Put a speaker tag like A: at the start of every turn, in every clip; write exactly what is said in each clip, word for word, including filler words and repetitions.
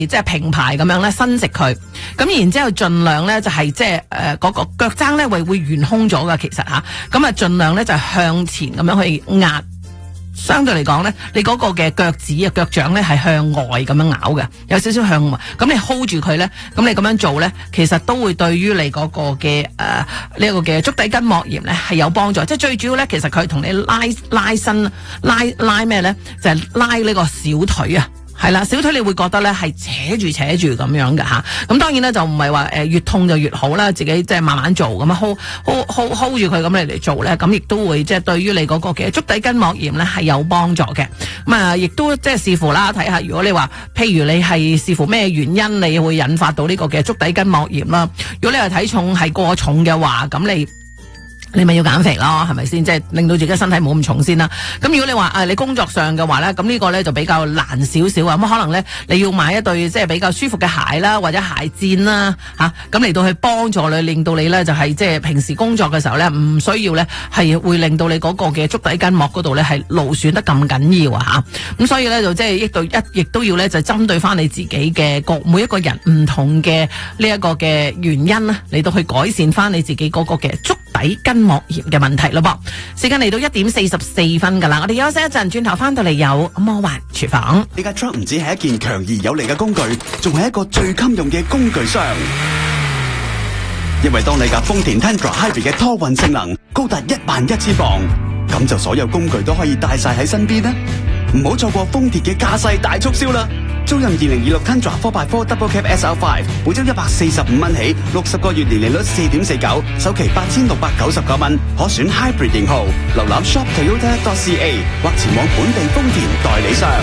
A: 即係平排咁樣咧伸直佢，咁然之後盡量咧就係即係誒嗰個腳踭咧會會懸空咗噶，其實吓，咁啊盡量咧就向前咁樣去壓，相對嚟講咧，你嗰個嘅腳趾啊腳掌咧係向外咁樣咬嘅，有少少向外，咁你 hold 住佢咧，咁你咁樣做咧，其實都會對於你嗰個嘅誒呢一個嘅足底筋膜炎咧係有幫助，即係最主要咧，其實佢同你拉拉伸拉拉咩咧，就係、是、拉呢個小腿啊。係啦，小腿你會覺得咧係扯住扯住咁樣嘅吓，咁當然咧就唔係話誒越痛就越好啦，自己即係慢慢做咁樣 hold hold hold hold 住佢咁嚟嚟做咧，咁亦都會即係對於你嗰個嘅足底筋膜炎咧係有幫助嘅。咁啊，亦都即係視乎啦，睇下如果你話譬如你係視乎咩原因你會引發到呢個嘅足底筋膜炎啦。如果你係體重係過重嘅話，咁你你咪要減肥咯，係咪先？即係令到自己身體冇咁重先啦。咁如果你話誒你工作上嘅話咧，咁呢個咧就比較難少少啊。咁可能咧你要買一對即係比較舒服嘅鞋啦，或者鞋墊啦，吓咁嚟到去幫助你，令到你咧就係即係平時工作嘅時候咧唔需要咧係會令到你嗰個嘅足底筋膜嗰度咧係勞損得咁緊要啊吓。咁所以咧就即係亦都一亦都要咧就針對翻你自己嘅各每一個人唔同嘅呢一個嘅原因啦，嚟到去改善翻你自己嗰個嘅足底筋膜炎嘅問題咯噃。時間嚟到一點四十四分噶啦，我哋休息一陣，轉頭翻到嚟有魔幻廚房。
B: 呢架 truck 唔止係一件強而有力嘅工具，仲係一個最襟用嘅工具箱。因為當你架豐田 Tundra Hybrid 嘅拖運性能高達一萬一千磅，咁就所有工具都可以帶晒喺身邊啦。唔好錯過豐田嘅駕駛大促銷啦！租任二零二六 Tundra four by four Double Cab S L five， 每周一百四十五蚊起，六十個月年利率四點四九，首期八千六百九十九蚊，可選 Hybrid 型號。瀏覽 shop toyota dot c a 或前往本地豐田代理商。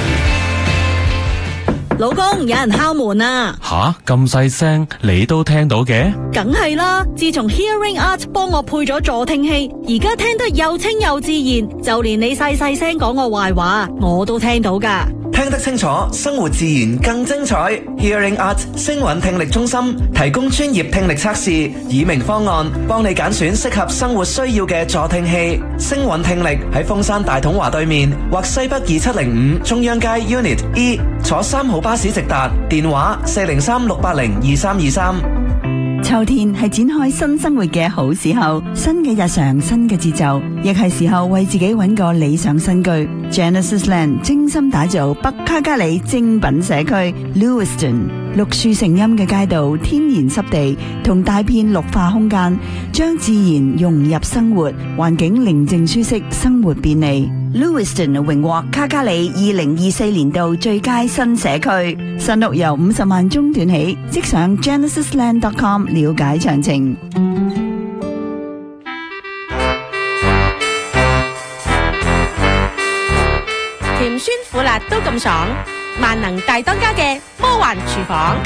C: 老公，有人敲門啊！
D: 吓，咁細聲你都聽到嘅？
C: 梗係啦，自從 Hearing Art 幫我配咗助聽器，而家聽得又清又自然，就連你細細聲講我壞話，我都聽到噶。
E: 聽得清楚，生活自然更精彩。Hearing Art 聲韻聽力中心提供專業聽力測試、耳鳴方案，幫你揀選適合生活需要嘅助聽器。聲韻聽力喺峰山大統華對面或西北二七零五中央街 Unit E， 坐三號巴士直達，電話四零三六八零二三二三。
F: 秋天係展開新生活嘅好時候，新嘅日常，新嘅節奏，亦係時候為自己揾個理想新居。Genesis Land 精心打造北卡加里精品社區 Lewiston， 綠樹成蔭嘅街道，天然濕地同大片綠化空間，將自然融入生活，環境寧靜舒適，生活便利。Lewiston 榮獲卡加里二零二四年度最佳新社區，新屋由五十萬中段起，即上 genesis land dot com 了解詳情。
G: 甜酸苦辣都咁爽，萬能大當家嘅魔幻廚房。